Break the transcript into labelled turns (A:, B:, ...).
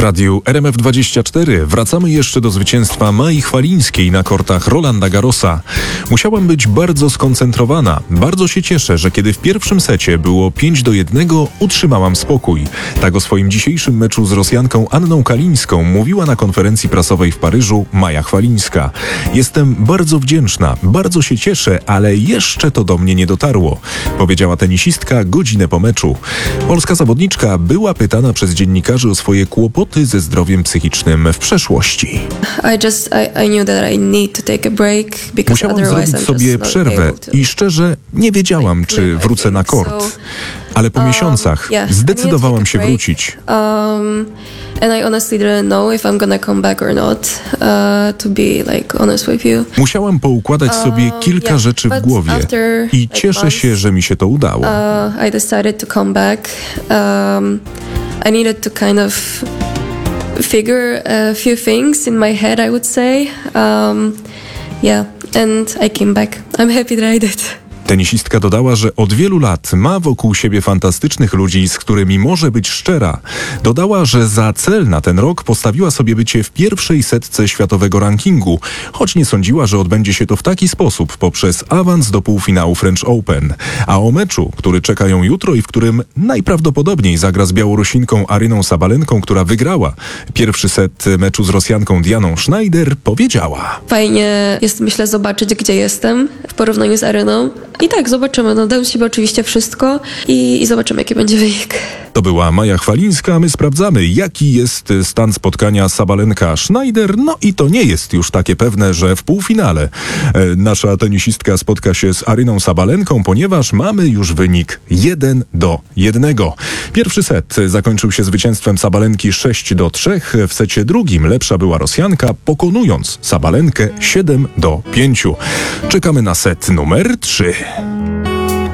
A: radiu RMF24 wracamy jeszcze do zwycięstwa Mai Chwalińskiej na kortach Rolanda Garrosa. Musiałam być bardzo skoncentrowana. Bardzo się cieszę, że kiedy w pierwszym secie było 5-1, utrzymałam spokój. Tak o swoim dzisiejszym meczu z Rosjanką Anną Kalińską mówiła na konferencji prasowej w Paryżu Maja Chwalińska. Jestem bardzo wdzięczna, bardzo się cieszę, ale jeszcze to do mnie nie dotarło, powiedziała tenisistka godzinę po meczu. Polska zawodniczka była pytana przez dziennikarzy o swoje kłopoty ze zdrowiem psychicznym w przeszłości. Musiałam zrobić sobie przerwę i szczerze nie wiedziałam, czy wrócę na kort. Ale po miesiącach zdecydowałam się wrócić. Musiałam poukładać sobie kilka rzeczy w głowie i cieszę się, że mi się to udało.
B: I needed to kind of figure a few things in my head, I would say. And I came back. I'm happy that I did.
A: Tenisistka dodała, że od wielu lat ma wokół siebie fantastycznych ludzi, z którymi może być szczera. Dodała, że za cel na ten rok postawiła sobie bycie w pierwszej setce światowego rankingu, choć nie sądziła, że odbędzie się to w taki sposób poprzez awans do półfinału French Open. A o meczu, który czeka ją jutro i w którym najprawdopodobniej zagra z Białorusinką Aryną Sabalenką, która wygrała pierwszy set meczu z Rosjanką Dianą Schneider, powiedziała:
B: Fajnie jest, myślę, zobaczyć, gdzie jestem w porównaniu z Aryną. I tak, zobaczymy. Dam z siebie oczywiście wszystko i zobaczymy, jaki będzie wynik.
A: To była Maja Chwalińska, a my sprawdzamy, jaki jest stan spotkania Sabalenka-Schneider. No i to nie jest już takie pewne, że w półfinale nasza tenisistka spotka się z Aryną Sabalenką, ponieważ mamy już wynik 1-1. Pierwszy set zakończył się zwycięstwem Sabalenki 6-3. W secie drugim lepsza była Rosjanka, pokonując Sabalenkę 7-5. Czekamy na set numer 3.